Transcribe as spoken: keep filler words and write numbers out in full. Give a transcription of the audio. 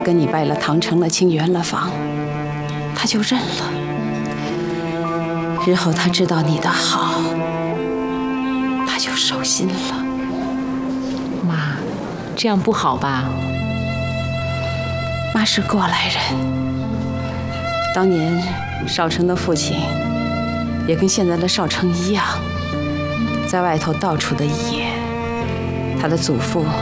跟你拜了堂，成了亲，圆了房，他就认了。日后他知道你的好，他就收心了。 妈，这样不好吧？ 妈是过来人，当年少成的父亲也跟现在的少成一样，在外头到处的野。他的祖父